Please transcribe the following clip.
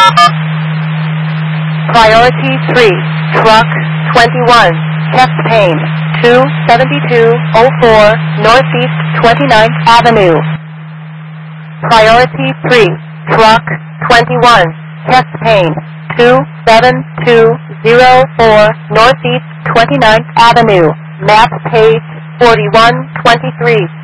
Priority 3, truck 21, chest pain, 27204 Northeast 29th Avenue. Priority 3, truck 21, chest pain, 27204 Northeast 29th Avenue. Map page 4123.